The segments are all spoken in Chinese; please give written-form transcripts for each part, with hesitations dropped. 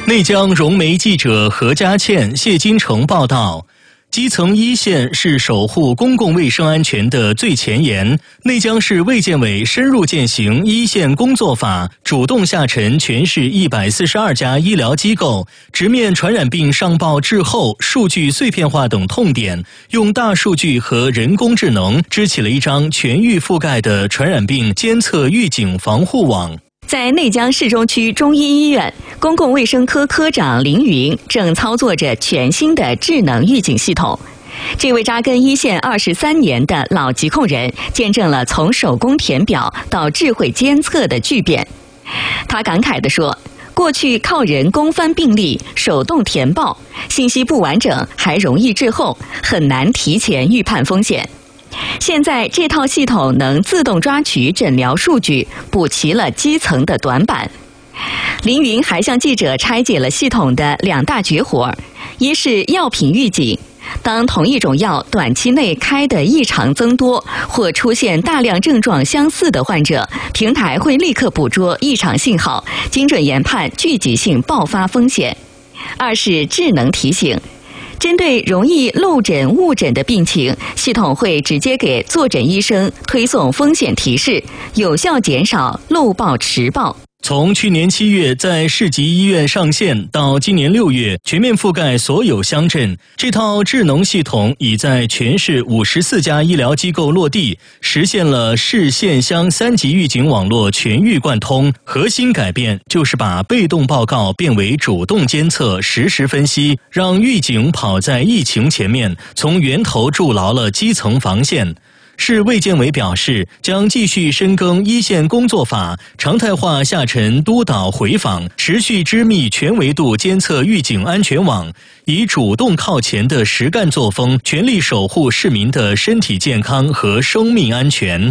内江融媒记者何家倩、谢金城报道，基层一线是守护公共卫生安全的最前沿。内江市卫健委深入践行一线工作法，主动下沉全市142家医疗机构，直面传染病上报滞后、数据碎片化等痛点，用大数据和人工智能织起了一张全域覆盖的传染病监测预警防护网。 在内江市中区中医医院，公共卫生科科长林云正操作着全新的智能预警系统。这位扎根一线23年的老疾控人，见证了从手工填表到智慧监测的巨变。他感慨地说，过去靠人工翻病历、手动填报，信息不完整，还容易滞后，很难提前预判风险。现在这套系统能自动抓取诊疗数据，补齐了基层的短板。林云还向记者拆解了系统的2大绝活，一是药品预警，当同一种药短期内开的异常增多，或出现大量症状相似的患者，平台会立刻捕捉异常信号，精准研判聚集性爆发风险。二是智能提醒，针对容易漏诊误诊的病情，系统会直接给坐诊医生推送风险提示，有效减少漏报迟报。 从去年7月在市级医院上线，到今年6月全面覆盖所有乡镇，这套智能系统已在全市54家医疗机构落地，实现了市县乡3级预警网络全域贯通。核心改变就是把被动报告变为主动监测、实时分析，让预警跑在疫情前面，从源头筑牢了基层防线。市卫健委表示，将继续深耕一线工作法，常态化下沉督导回访，持续织密全维度监测预警安全网，以主动靠前的实干作风，全力守护市民的身体健康和生命安全。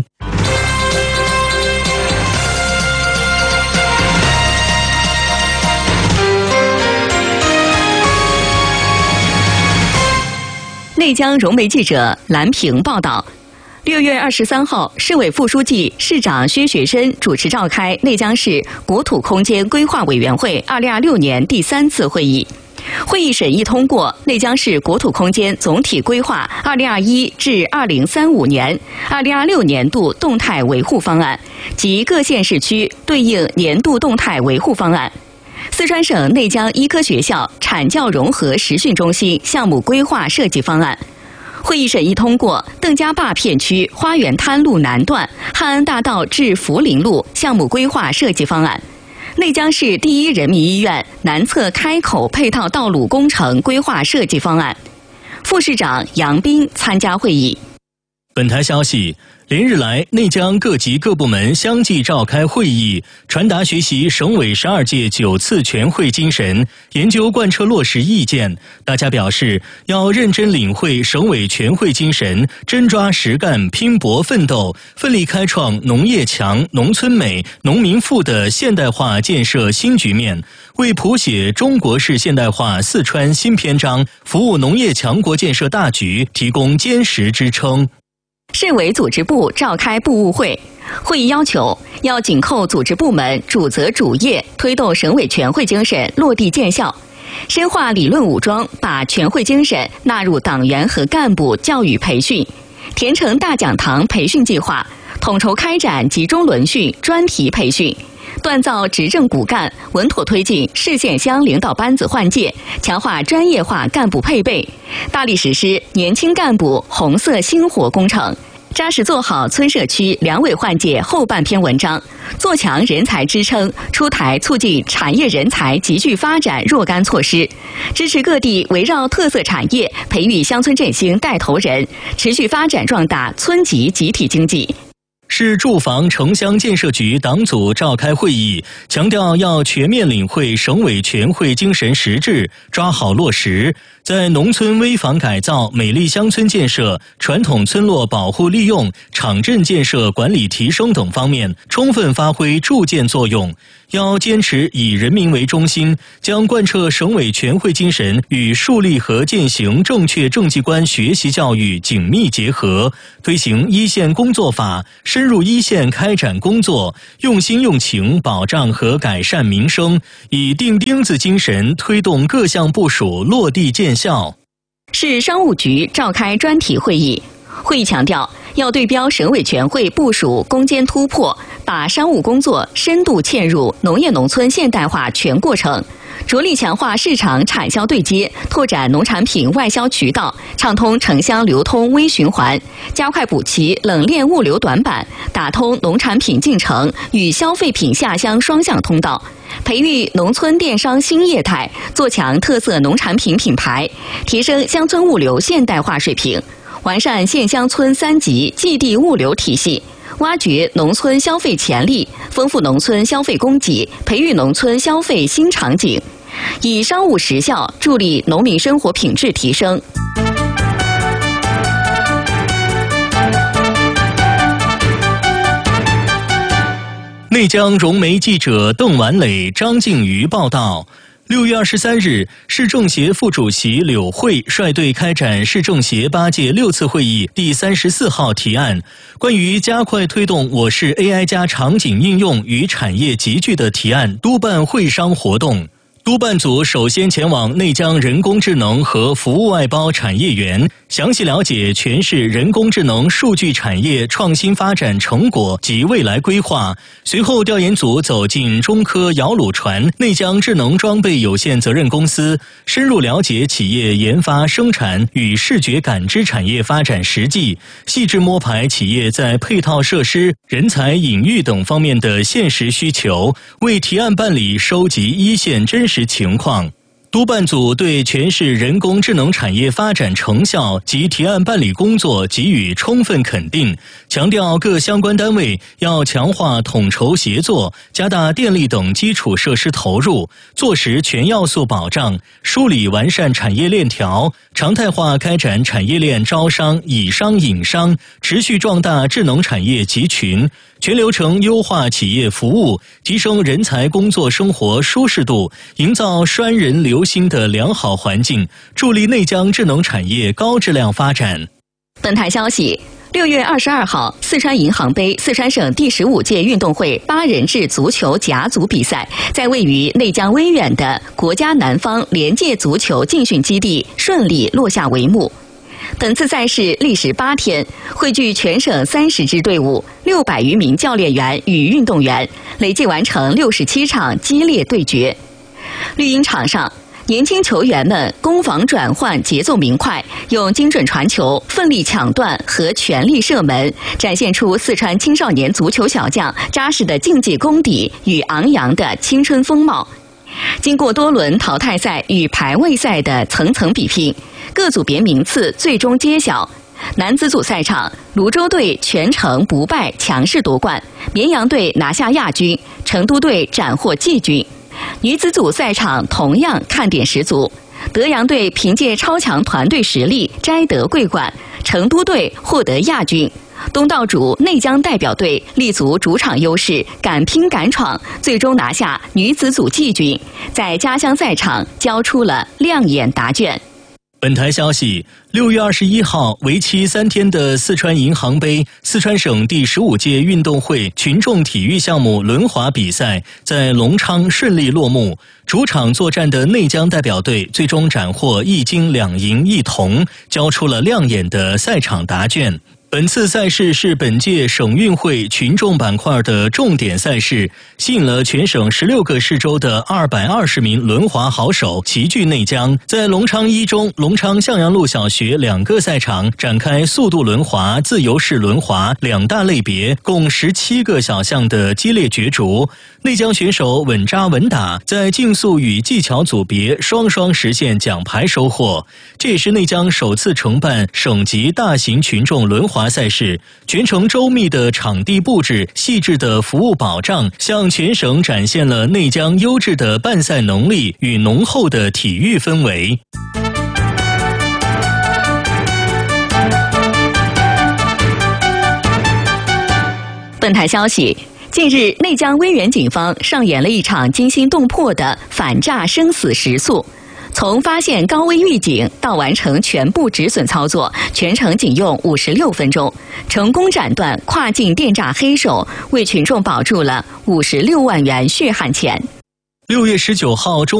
内江融媒记者蓝平报道。6月23号，市委副书记、市长薛学申主持召开内江市国土空间规划委员会2026年第3次会议。会议审议通过内江市国土空间总体规划2021至2035年、2026年度动态维护方案及各县市区对应年度动态维护方案。四川省内江医科学校产教融合实训中心项目规划设计方案。会议审议通过邓家坝片区花园滩路南段汉安大道至福林路项目规划设计方案，内江市第一人民医院南侧开口配套道路工程规划设计方案。副市长杨斌参加会议。 本台消息，连日来，内江各级各部门相继召开会议，传达学习省委12届9次全会精神，研究贯彻落实意见。大家表示，要认真领会省委全会精神，真抓实干，拼搏奋斗，奋力开创农业强、农村美、农民富的现代化建设新局面，为谱写中国式现代化四川新篇章，服务农业强国建设大局提供坚实支撑。 市委组织部召开部务会，会议要求要紧扣组织部门主责主业，推动省委全会精神落地见效，深化理论武装，把全会精神纳入党员和干部教育培训，填成大讲堂培训计划，统筹开展集中轮训、专题培训，锻造执政骨干，稳妥推进市县乡领导班子换届，强化专业化干部配备，大力实施年轻干部红色星火工程，扎实做好村社区两委换届后半篇文章，做强人才支撑，出台促进产业人才集聚发展若干措施，支持各地围绕特色产业培育乡村振兴带头人，持续发展壮大村级集体经济。 市住房城乡建设局党组召开会议，强调要全面领会省委全会精神实质，抓好落实，在农村危房改造、美丽乡村建设、传统村落保护利用、场镇建设管理提升等方面充分发挥助建作用， 要坚持以人民为中心，将贯彻省委全会精神与树立和践行正确政绩观学习教育紧密结合，推行一线工作法，深入一线开展工作，用心用情保障和改善民生，以钉钉子精神推动各项部署落地见效。 市商务局召开专题会议，会议强调，要对标省委全会部署攻坚突破，把商务工作深度嵌入农业农村现代化全过程，着力强化市场产销对接，拓展农产品外销渠道，畅通城乡流通微循环，加快补齐冷链物流短板，打通农产品进城与消费品下乡双向通道，培育农村电商新业态，做强特色农产品品牌，提升乡村物流现代化水平，完善县乡村3级寄递物流体系，挖掘农村消费潜力，丰富农村消费供给，培育农村消费新场景，以商务实效助力农民生活品质提升。 内江融媒记者邓完磊、张静瑜报道。6月23日，市政协副主席柳慧率队开展市政协8届6次会议第34号提案，关于加快推动我市 AI 加场景应用与产业集聚的提案督办会商活动。督办组首先前往内江人工智能和服务外包产业园，详细了解全市人工智能数据产业创新发展成果及未来规划。随后，调研组走进中科摇橹船内江智能装备有限责任公司，深入了解企业研发、生产与视觉感知产业发展实际，细致摸排企业在配套设施、人才引育等方面的现实需求，为提案办理收集一线真实情况。督办组对全市人工智能产业发展成效及提案办理工作给予充分肯定，强调各相关单位要强化统筹协作，加大电力等基础设施投入，做实全要素保障，梳理完善产业链条，常态化开展产业链招商、以商引商，持续壮大智能产业集群，全流程优化企业服务，提升人才工作生活舒适度，营造拴人留心的良好环境，助力内江智能产业高质量发展。 本台消息，6月22号，四川银行杯四川省第15届运动会8人制足球甲组比赛在位于内江威远的国家南方联界足球竞训基地顺利落下帷幕。本次赛事历时8天，汇聚全省30支队伍、600余名教练员与运动员，累计完成67场激烈对决。绿茵场上，年轻球员们攻防转换节奏明快，用精准传球、奋力抢断和全力射门，展现出四川青少年足球小将扎实的竞技功底与昂扬的青春风貌。经过多轮淘汰赛与排位赛的层层比拼，各组别名次最终揭晓。男子组赛场，泸州队全程不败强势夺冠，绵阳队拿下亚军，成都队斩获季军。女子组赛场同样看点十足，德阳队凭借超强团队实力摘得桂冠，成都队获得亚军。东道主内江代表队立足主场优势，敢拼敢闯，最终拿下女子组季军，在家乡赛场交出了亮眼答卷。 本台消息，6月21号，为期3天的四川银行杯四川省第15届运动会群众体育项目轮滑比赛在隆昌顺利落幕。主场作战的内江代表队最终斩获1金2银1铜，交出了亮眼的赛场答卷。本次赛事是本届省运会群众板块的重点赛事，吸引了全省16个市州的220名轮滑好手齐聚内江。在隆昌一中、隆昌向阳路小学2个赛场展开速度轮滑、自由式轮滑2大类别，共17个小项的激烈角逐。内江选手稳扎稳打，在竞速与技巧组别双双实现奖牌收获。这也是内江首次承办省级大型群众轮滑赛事，全程周密的场地布置、细致的服务保障，向全省展现了内江优质的办赛能力与浓厚的体育氛围。 本台消息， 近日，内江威远警方上演了一场惊心动魄的反诈生死时速。从发现高危预警到完成全部止损操作，全程仅用56分钟，成功斩断跨境电诈黑手，为群众保住了56万元血汗钱。 6月19号中